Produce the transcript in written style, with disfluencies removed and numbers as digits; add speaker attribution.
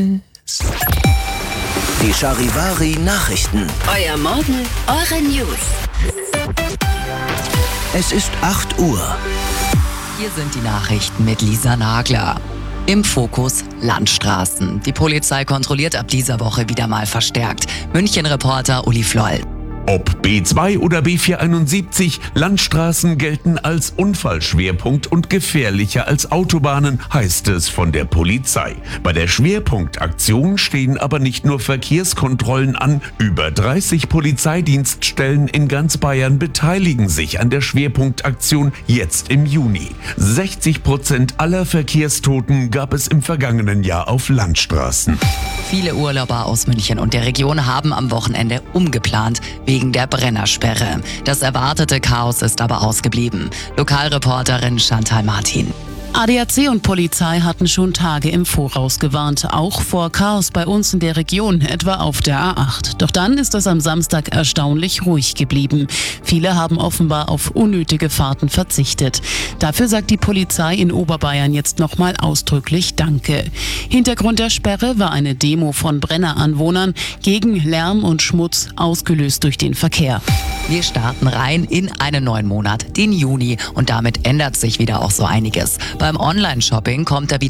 Speaker 1: Die Charivari Nachrichten.
Speaker 2: Euer Morgen, eure News.
Speaker 1: Es ist 8 Uhr.
Speaker 3: Hier sind die Nachrichten mit Lisa Nagler. Im Fokus Landstraßen. Die Polizei kontrolliert ab dieser Woche wieder mal verstärkt. München-Reporter Uli Floll.
Speaker 4: Ob B2 oder B471, Landstraßen gelten als Unfallschwerpunkt und gefährlicher als Autobahnen, heißt es von der Polizei. Bei der Schwerpunktaktion stehen aber nicht nur Verkehrskontrollen an. Über 30 Polizeidienststellen in ganz Bayern beteiligen sich an der Schwerpunktaktion jetzt im Juni. 60% aller Verkehrstoten gab es im vergangenen Jahr auf Landstraßen.
Speaker 3: Viele Urlauber aus München und der Region haben am Wochenende umgeplant wegen der Brennersperre. Das erwartete Chaos ist aber ausgeblieben. Lokalreporterin Chantal Martin.
Speaker 5: ADAC und Polizei hatten schon Tage im Voraus gewarnt, auch vor Chaos bei uns in der Region, etwa auf der A8. Doch dann ist es am Samstag erstaunlich ruhig geblieben. Viele haben offenbar auf unnötige Fahrten verzichtet. Dafür sagt die Polizei in Oberbayern jetzt nochmal ausdrücklich Danke. Hintergrund der Sperre war eine Demo von Brenneranwohnern gegen Lärm und Schmutz, ausgelöst durch den Verkehr.
Speaker 3: Wir starten rein in einen neuen Monat, den Juni. Und damit ändert sich wieder auch so einiges. Beim Online-Shopping kommt er wieder